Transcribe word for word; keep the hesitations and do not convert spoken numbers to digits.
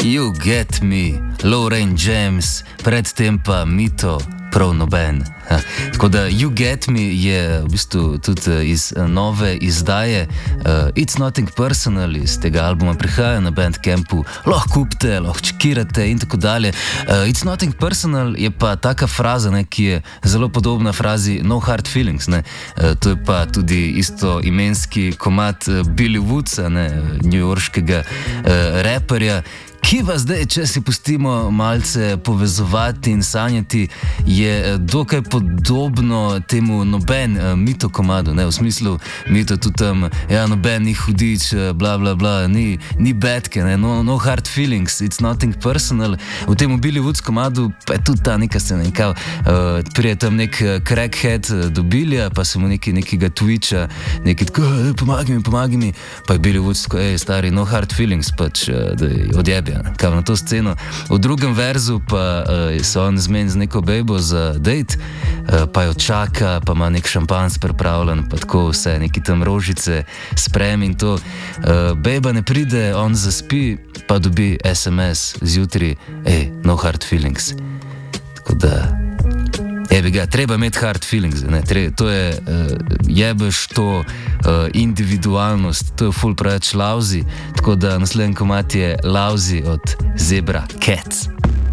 You Get Me, Lorraine James, predtem pa Mito, prav noben. Ha. Tako da You Get Me je v bistvu tudi iz nove izdaje uh, It's Nothing Personal, iz tega albuma prihaja na Bandcampu, lahko kupite, lahko čekirate in tako dalje. Uh, It's Nothing Personal je pa taka fraza, ne, ki je zelo podobna frazi No Hard Feelings. Ne. Uh, to je pa tudi isto imenski komad uh, Billy Woodsa, newyorškega uh, reperja, ki vas zdaj, če si pustimo malce povezovati in sanjati, je dokaj podobno temu noben uh, Mito komadu, ne, v smislu Mito tudi tam, ja, noben ni hudič, bla bla bla, ni, ni bedke, ne, no, no hard feelings, it's nothing personal. V tem Billy Woods komadu pa je tudi ta neka scena, nekaj, uh, prije tam nek crackhead do Billya, pa se mu neki, nekega Twitcha, neki tako, pomagi mi, pomagi mi, pa je Billy Woods tako, ej, stari, no hard feelings, pač, uh, da odjebi. Kaj na to sceno. V drugem verzu pa uh, se on zmeni z neko bejbo za dejt, uh, pa jo čaka, pa ima nek šampanc pripravljen, pa tako vse, neki tam rožice, sprem in to. Uh, bejba ne pride, on zaspi, pa dobi es em es zjutraj, ej, no hard feelings. Tako da, jebi ga, treba imeti hard feelings, ne, treba, to je, uh, jebeš to uh, individualnost, to je ful preveč lousy, tako da naslednji komad je Lousy od Zebra Cats.